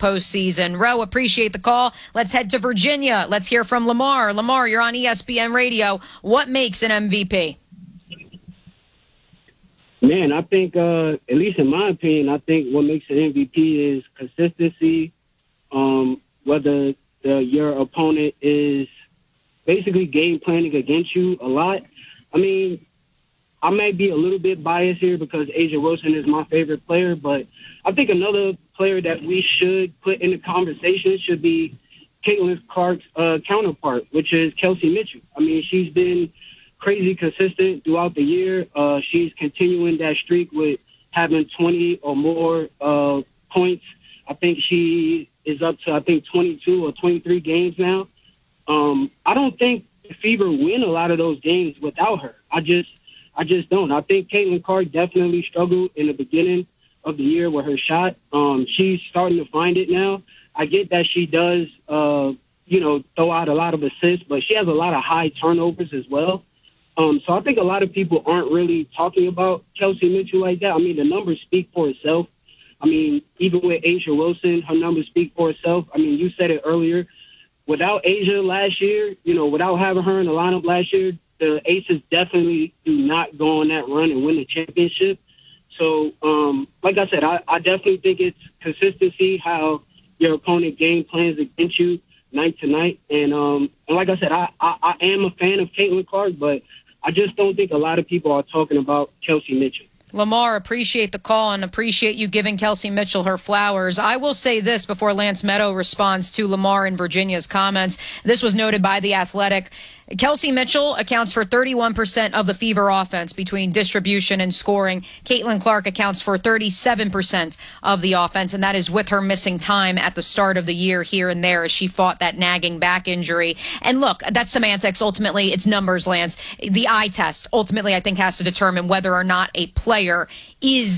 postseason. Ro, appreciate the call. Let's head to Virginia. Let's hear from Lamar. Lamar, you're on ESPN Radio. What makes an MVP? Man, I think, at least in my opinion, I think what makes an MVP is consistency. Whether your opponent is basically game planning against you a lot. I mean, I may be a little bit biased here because A'ja Wilson is my favorite player, but I think another player that we should put in the conversation should be Caitlin Clark's counterpart, which is Kelsey Mitchell. I mean, she's been crazy consistent throughout the year. She's continuing that streak with having 20 or more points. I think she is up to, 22 or 23 games now. I don't think the Fever win a lot of those games without her. I just don't. I think Caitlin Clark definitely struggled in the beginning of the year with her shot. She's starting to find it now. I get that she does, throw out a lot of assists, but she has a lot of high turnovers as well. So I think a lot of people aren't really talking about Kelsey Mitchell like that. I mean, the numbers speak for itself. I mean, even with A'ja Wilson, her numbers speak for itself. I mean, you said it earlier. Without A'ja last year, without having her in the lineup last year, the Aces definitely do not go on that run and win the championship. So, like I said, I definitely think it's consistency, how your opponent game plans against you night to night. And like I said, I am a fan of Caitlin Clark, but I just don't think a lot of people are talking about Kelsey Mitchell. Lamar, appreciate the call and appreciate you giving Kelsey Mitchell her flowers. I will say this before Lance Meadow responds to Lamar and Virginia's comments. This was noted by The Athletic. Kelsey Mitchell accounts for 31% of the Fever offense between distribution and scoring. Caitlin Clark accounts for 37% of the offense, and that is with her missing time at the start of the year here and there as she fought that nagging back injury. And look, that's semantics. Ultimately, it's numbers, Lance. The eye test ultimately, I think, has to determine whether or not a player is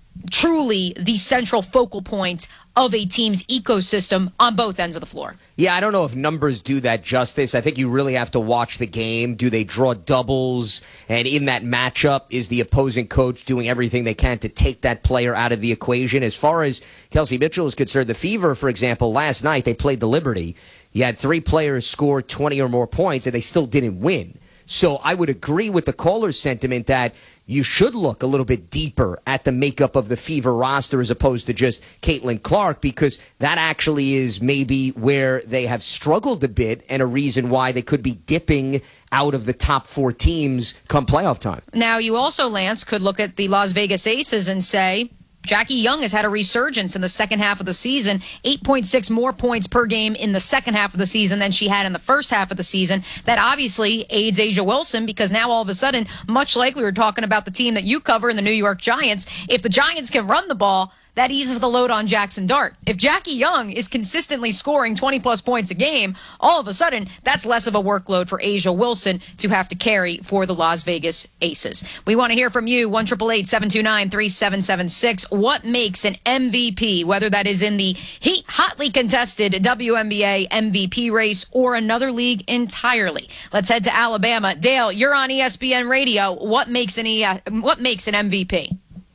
truly the central focal point of a team's ecosystem on both ends of the floor. Yeah, I don't know if numbers do that justice. I think you really have to watch the game. Do they draw doubles? And in that matchup, is the opposing coach doing everything they can to take that player out of the equation? As far as Kelsey Mitchell is concerned, the Fever, for example, last night they played the Liberty. You had 3 players score 20 or more points, and they still didn't win. So I would agree with the caller's sentiment that you should look a little bit deeper at the makeup of the Fever roster as opposed to just Caitlin Clark, because that actually is maybe where they have struggled a bit and a reason why they could be dipping out of the top 4 teams come playoff time. Now, you also, Lance, could look at the Las Vegas Aces and say, Jackie Young has had a resurgence in the second half of the season, 8.6 more points per game in the second half of the season than she had in the first half of the season. That obviously aids A'ja Wilson because now all of a sudden, much like we were talking about the team that you cover in the New York Giants, if the Giants can run the ball, that eases the load on Jackson Dart. If Jackie Young is consistently scoring 20-plus points a game, all of a sudden, that's less of a workload for A'ja Wilson to have to carry for the Las Vegas Aces. We want to hear from you, 1-888-729-3776. What makes an MVP, whether that is in the hotly contested WNBA MVP race or another league entirely? Let's head to Alabama. Dale, you're on ESPN Radio. What makes an MVP?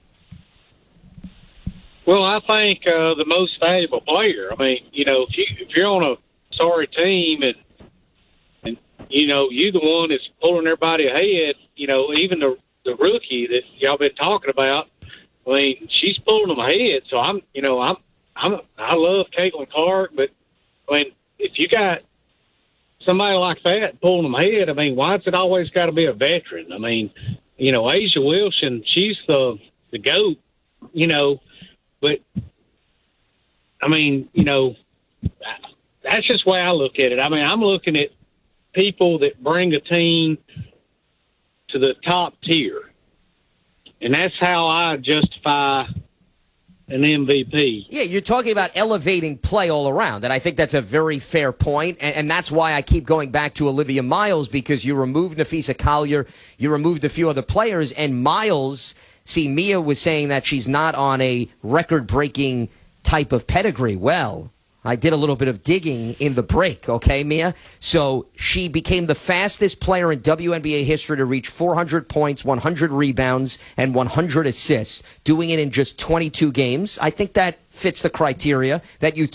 Well, I think the most valuable player. I mean, if you're on a sorry team and you're the one that's pulling everybody ahead, even the rookie that y'all been talking about, I mean, she's pulling them ahead. So I love Caitlin Clark, but I mean, if you got somebody like that pulling them ahead, I mean, why's it always got to be a veteran? I mean, A'ja Wilson, she's the GOAT, But, I mean, that's just the way I look at it. I mean, I'm looking at people that bring a team to the top tier. And that's how I justify an MVP. Yeah, you're talking about elevating play all around, and I think that's a very fair point, and that's why I keep going back to Olivia Miles, because you removed Napheesa Collier, you removed a few other players, and Miles... See, Mia was saying that she's not on a record-breaking type of pedigree. Well, I did a little bit of digging in the break, okay, Mia? So she became the fastest player in WNBA history to reach 400 points, 100 rebounds, and 100 assists, doing it in just 22 games. I think that fits the criteria that you